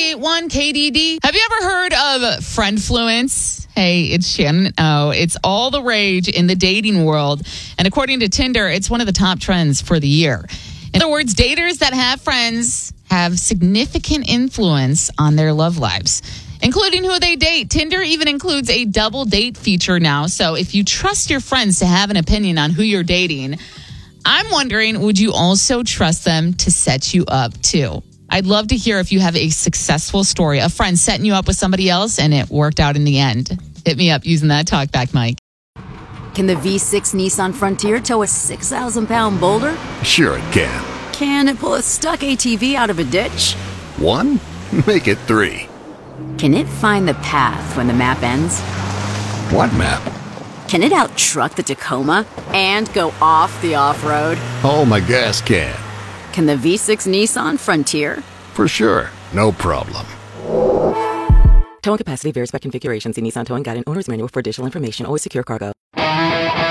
98.1 KDD. Have you ever heard of Friendfluence? Hey, it's Shannon O. It's all the rage in the dating world. And according to Tinder, it's one of the top trends for the year. In other words, daters that have friends have significant influence on their love lives, including who they date. Tinder even includes a double date feature now. So if you trust your friends to have an opinion on who you're dating, I'm wondering, would you also trust them to set you up too? I'd love to hear if you have a successful story, a friend setting you up with somebody else and it worked out in the end. Hit me up using that talkback mic. Can the V6 Nissan Frontier tow a 6,000-pound boulder? Sure it can. Can it pull a stuck ATV out of a ditch? 1? Make it 3. Can it find the path when the map ends? What map? Can it out-truck the Tacoma and go off the off-road? Oh, my gas can. Can the V6 Nissan Frontier? For sure. No problem. Towing capacity varies by configuration. See Nissan Towing Guide and Owner's Manual for additional information. Always secure cargo.